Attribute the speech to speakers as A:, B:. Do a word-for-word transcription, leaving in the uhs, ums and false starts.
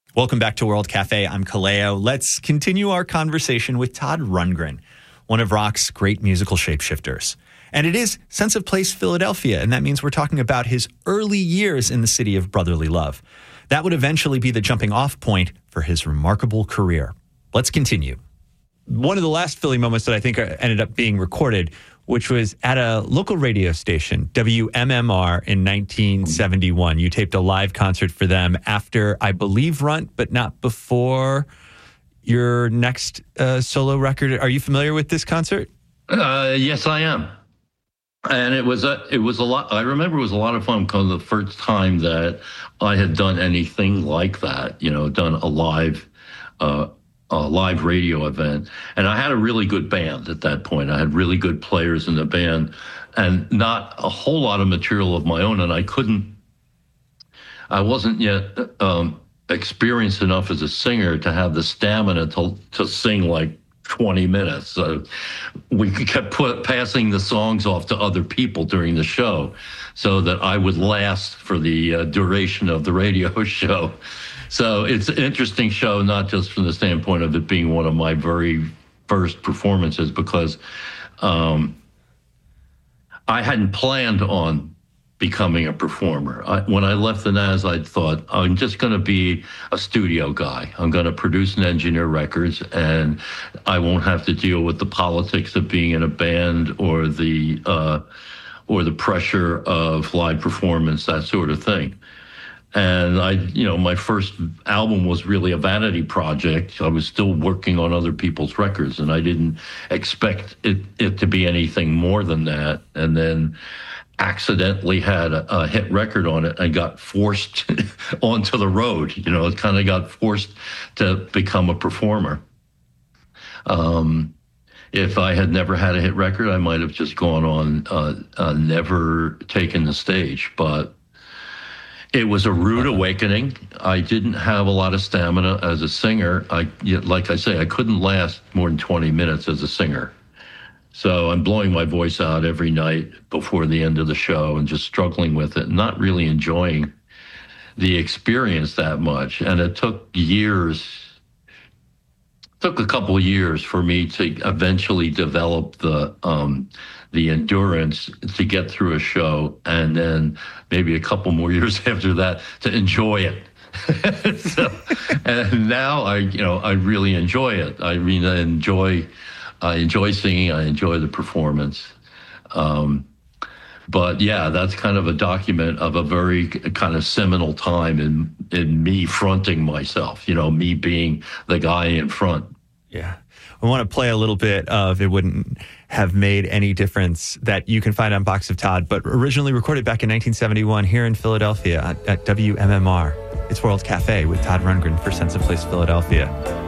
A: Welcome back to World Cafe. I'm Kaleo. Let's continue our conversation with Todd Rundgren, one of rock's great musical shapeshifters. And it is Sense of Place, Philadelphia, and that means we're talking about his early years in the city of brotherly love. That would eventually be the jumping off point for his remarkable career. Let's continue. One of the last Philly moments that I think ended up being recorded, which was at a local radio station, W M M R, in nineteen seventy-one. You taped a live concert for them after, I believe, Runt, but not before your next uh, solo record. Are you familiar with this concert?
B: Uh, yes, I am. And it was a, it was a lot. I remember it was a lot of fun because the first time that I had done anything like that, you know, done a live, uh, a live radio event. And I had a really good band at that point. I had really good players in the band and not a whole lot of material of my own. And I couldn't, I wasn't yet um, experienced enough as a singer to have the stamina to, to sing like twenty minutes. So we kept put, passing the songs off to other people during the show so that I would last for the uh, duration of the radio show. So it's an interesting show, not just from the standpoint of it being one of my very first performances, because um, I hadn't planned on becoming a performer. I, when I left the N A S, I thought, I'm just going to be a studio guy. I'm going to produce and engineer records, and I won't have to deal with the politics of being in a band or the uh, or the pressure of live performance, that sort of thing. And I, you know, my first album was really a vanity project. I was still working on other people's records, and I didn't expect it, it to be anything more than that. And then accidentally had a, a hit record on it and got forced onto the road. You know, it kind of got forced to become a performer. Um, if I had never had a hit record, I might have just gone on, uh, uh, never taken the stage. But it was a rude awakening. I didn't have a lot of stamina as a singer. I, like I say, I couldn't last more than twenty minutes as a singer. So I'm blowing my voice out every night before the end of the show and just struggling with it, not really enjoying the experience that much. And it took years, took a couple of years for me to eventually develop the um, the endurance to get through a show, and then maybe a couple more years after that to enjoy it. So, and now I, you know, I really enjoy it. I mean, I enjoy. I enjoy singing. I enjoy the performance. Um, but yeah, that's kind of a document of a very kind of seminal time in, in me fronting myself, you know, me being the guy in front.
A: Yeah. I want to play a little bit of It Wouldn't Have Made Any Difference that you can find on Box of Todd, but originally recorded back in nineteen seventy-one here in Philadelphia at, at W M M R. It's World Cafe with Todd Rundgren for Sense of Place, Philadelphia.